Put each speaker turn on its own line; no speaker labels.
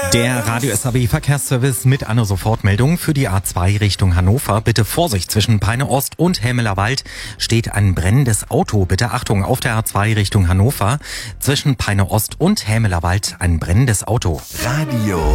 Der Radio SAW Verkehrsservice mit einer Sofortmeldung für die A2 Richtung Hannover. Bitte Vorsicht, zwischen Peine Ost und Helmelerwald steht ein brennendes Auto. Bitte Achtung, auf der A2 Richtung Hannover. Zwischen Peine Ost und Helmelerwald ein brennendes Auto.
Radio